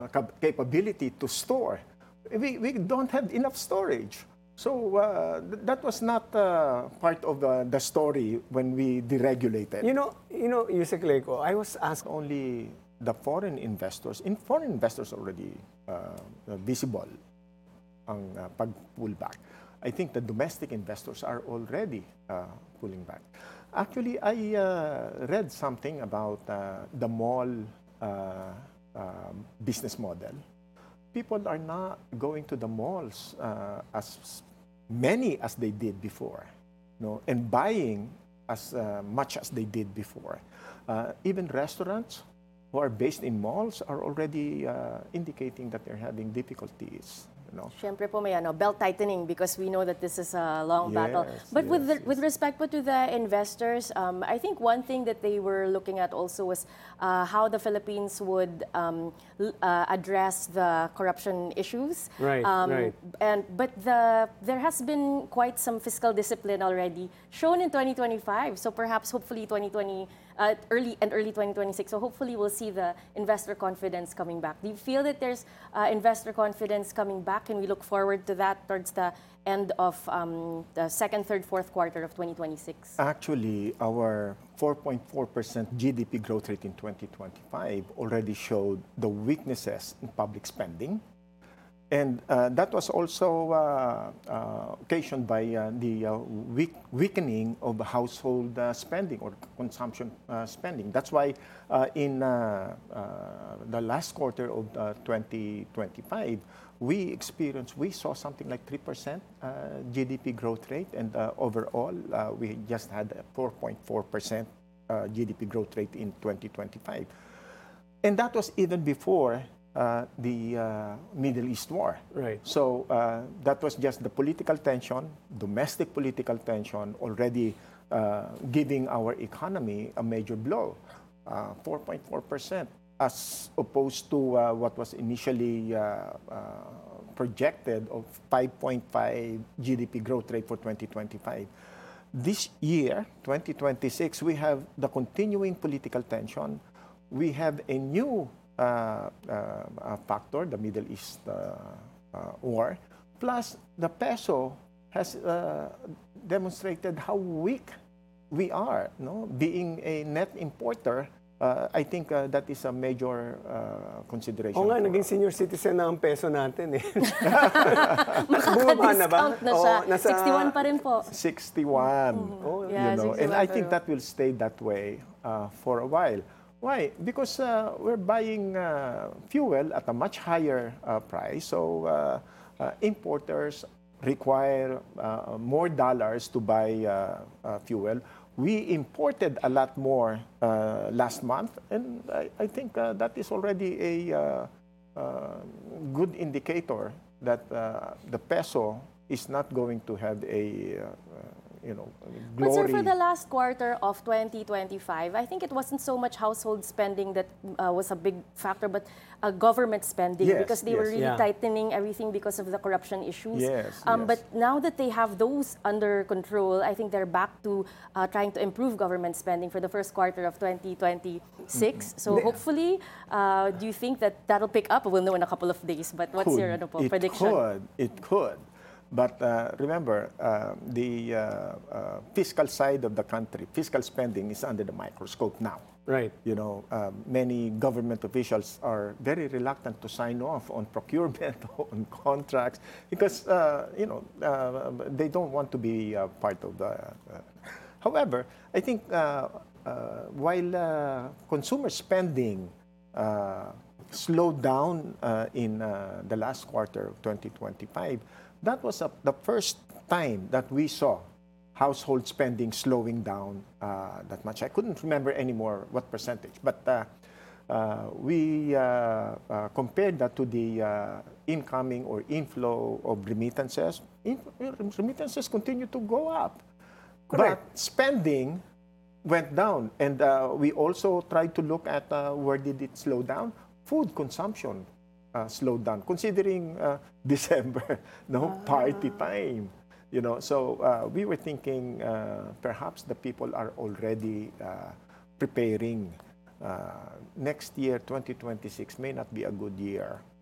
capability to store. We don't have enough storage. So that was not part of the story when we deregulated. Yusek Leco, I was asked Only the foreign investors, foreign investors already visible ang pag-pull back. I think the domestic investors are already pulling back. Actually, I read something about the mall business model. People are not going to the malls as many as they did before, and buying as much as they did before. Even restaurants who are based in malls are already indicating that they're having difficulties. Siyempre po may belt tightening because we know that this is a long battle. But with respect po to the investors, I think one thing that they were looking at also was how the Philippines would address the corruption issues. Right. But there has been quite some fiscal discipline already shown in 2025. So perhaps hopefully early 2026. So hopefully we'll see the investor confidence coming back. Do you feel that there's investor confidence coming back? Can we look forward to that towards the end of the second, third, fourth quarter of 2026? Actually, our 4.4% GDP growth rate in 2025 already showed the weaknesses in public spending. And that was also occasioned by the weakening of household spending or consumption spending. That's why in the last quarter of 2025, we saw something like 3% GDP growth rate, and overall, we just had a 4.4% GDP growth rate in 2025. And that was even before the Middle East war. Right. So that was just the political tension, domestic political tension, already giving our economy a major blow, 4.4%, as opposed to what was initially projected of 5.5 GDP growth rate for 2025. This year, 2026, we have the continuing political tension. We have a new factor, the Middle East war, plus the peso has demonstrated how weak we are. Being a net importer, I think that is a major consideration. Oo nga, naging senior citizen na ang peso natin eh. Makaka-discount na siya. nasa 61 pa rin po. 61. Yeah, 61 and I think pero that will stay that way for a while. Why? Because we're buying fuel at a much higher price. So importers require more dollars to buy fuel. We imported a lot more last month, and I think that is already a good indicator that the peso is not going to have a glory. But sir, for the last quarter of 2025, I think it wasn't so much household spending that was a big factor, but government spending, because they were really tightening everything because of the corruption issues. But now that they have those under control, I think they're back to trying to improve government spending for the first quarter of 2026. So hopefully, do you think that that'll pick up? We'll know in a couple of days, but what's your prediction? It could. But remember, the fiscal side of the country, fiscal spending is under the microscope now. Right. Many government officials are very reluctant to sign off on procurement, on contracts, because, they don't want to be part of the... However, I think while consumer spending slowed down in the last quarter of 2025, that was the first time that we saw household spending slowing down that much. I couldn't remember anymore what percentage, but we compared that to the incoming or inflow of remittances. Remittances continue to go up. Correct. But spending went down. And we also tried to look at where did it slow down. Food consumption slowed down, considering December, party time. So we were thinking perhaps the people are already preparing next year, 2026, may not be a good year